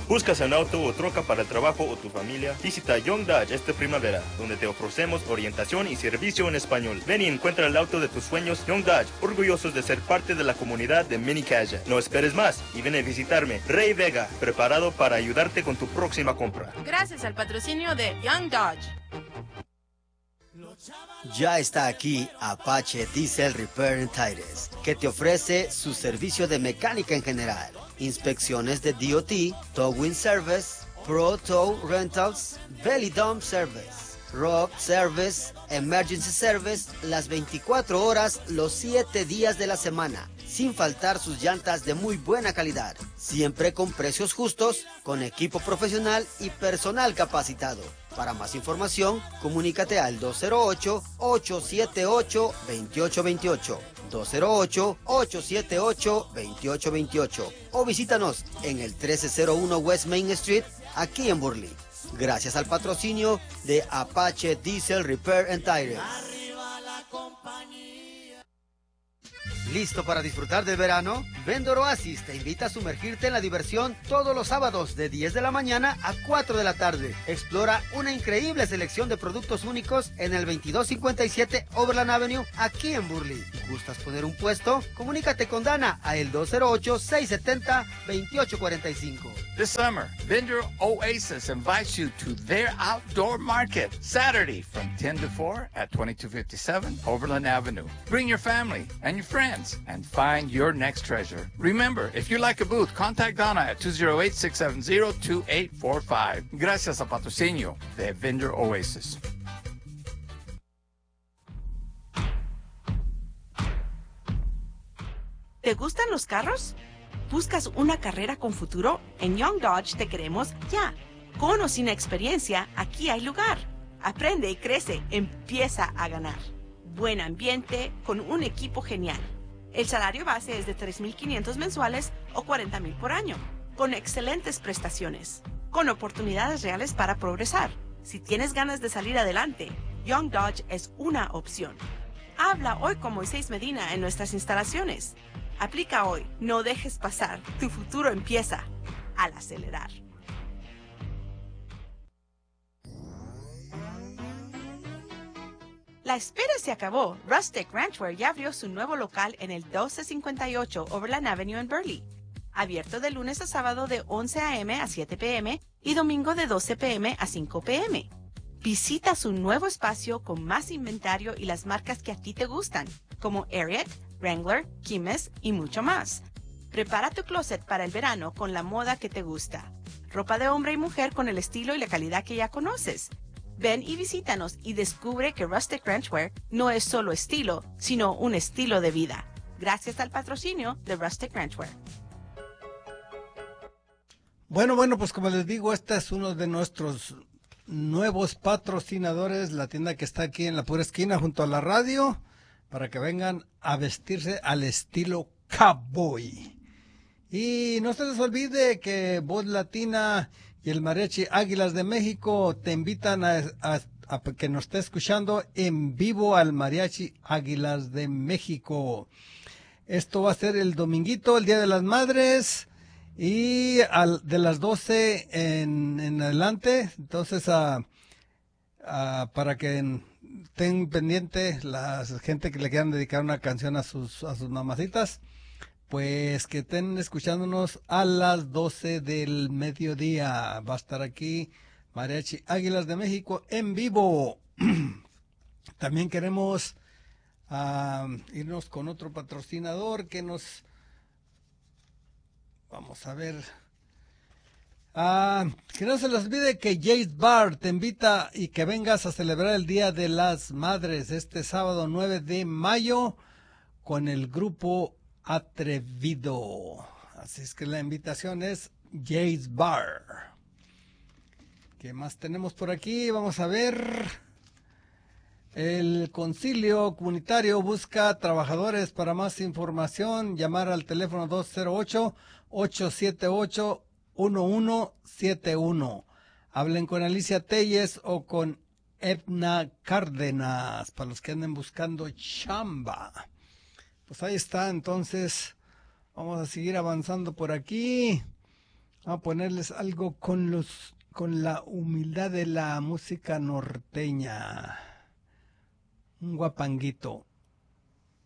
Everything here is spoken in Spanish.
¿Buscas un auto o troca para el trabajo o tu familia? Visita Young Dodge esta primavera, donde te ofrecemos orientación y servicio en español. Ven y encuentra el auto de tus sueños. Young Dodge, orgullosos de ser parte de la comunidad de Mini Caja. No esperes más y ven a visitarme. Ray Vega, preparado para ayudarte con tu próxima compra. Gracias al patrocinio de Young Dodge. Ya está aquí Apache Diesel Repair and Tires, que te ofrece su servicio de mecánica en general, inspecciones de DOT, Towing Service, Pro Tow Rentals, Belly Dump Service, Rock Service, Emergency Service, las 24 horas, los 7 días de la semana, sin faltar sus llantas de muy buena calidad, siempre con precios justos, con equipo profesional y personal capacitado. Para más información, comunícate al 208-878-2828, 208-878-2828 o visítanos en el 1301 West Main Street, aquí en Burley. Gracias al patrocinio de Apache Diesel Repair and Tires. ¿Listo para disfrutar del verano? Vendor Oasis te invita a sumergirte en la diversión todos los sábados de 10 de la mañana a 4 de la tarde. Explora una increíble selección de productos únicos en el 2257 Overland Avenue, aquí en Burley. ¿Gustas poner un puesto? Comunícate con Dana a el 208-670-2845. This summer, Vendor Oasis invites you to their outdoor market, Saturday from 10 to 4 at 2257 Overland Avenue. Bring your family and your friends and find your next treasure. Remember, if you like a booth, contact Donna at 208-670-2845. Gracias a patrocinio de Vendor Oasis. ¿Te gustan los carros? ¿Buscas una carrera con futuro? En Young Dodge te queremos ya. Con o sin experiencia, aquí hay lugar. Aprende y crece, empieza a ganar. Buen ambiente con un equipo genial. El salario base es de $3,500 mensuales o $40,000 por año, con excelentes prestaciones, con oportunidades reales para progresar. Si tienes ganas de salir adelante, Young Dodge es una opción. Habla hoy con Moisés Medina en nuestras instalaciones. Aplica hoy, no dejes pasar, tu futuro empieza al acelerar. La espera se acabó. Rustic Ranchwear ya abrió su nuevo local en el 1258 Overland Avenue en Burley. Abierto de lunes a sábado de 11 a.m. a 7 p.m. y domingo de 12 p.m. a 5 p.m. Visita su nuevo espacio con más inventario y las marcas que a ti te gustan, como Ariat, Wrangler, Kimes y mucho más. Prepara tu closet para el verano con la moda que te gusta. Ropa de hombre y mujer con el estilo y la calidad que ya conoces. Ven y visítanos y descubre que Rustic Ranchwear no es solo estilo, sino un estilo de vida. Gracias al patrocinio de Rustic Ranchwear. Bueno, pues como les digo, este es uno de nuestros nuevos patrocinadores, la tienda que está aquí en la pura esquina junto a la radio, para que vengan a vestirse al estilo cowboy. Y no se les olvide que Voz Latina y el Mariachi Águilas de México te invitan a que nos esté escuchando en vivo al Mariachi Águilas de México. Esto va a ser el dominguito, el Día de las Madres, y de las 12 en adelante. Entonces, para que estén pendientes la gente que le quieran dedicar una canción a sus mamacitas, pues que estén escuchándonos a las 12 del mediodía. Va a estar aquí Mariachi Águilas de México en vivo. También queremos irnos con otro patrocinador que nos... Vamos a ver. Que no se les olvide que Jay's Bar te invita y que vengas a celebrar el Día de las Madres este sábado 9 de mayo con el grupo Atrevido. Así es que la invitación es Jay's Bar. ¿Qué más tenemos por aquí? Vamos a ver. El Concilio Comunitario busca trabajadores. Para más información, llamar al teléfono 208-878-1171. Hablen con Alicia Telles o con Edna Cárdenas, para los que anden buscando chamba. Pues ahí está, entonces vamos a seguir avanzando por aquí. Vamos a ponerles algo con la humildad de la música norteña. Un guapanguito.